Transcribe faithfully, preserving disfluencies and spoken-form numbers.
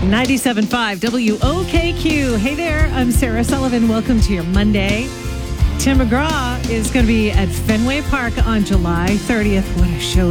ninety-seven point five W O K Q. Hey there, I'm Sarah Sullivan. Welcome to your Monday. Tim McGraw is going to be at Fenway Park on July thirtieth. What a show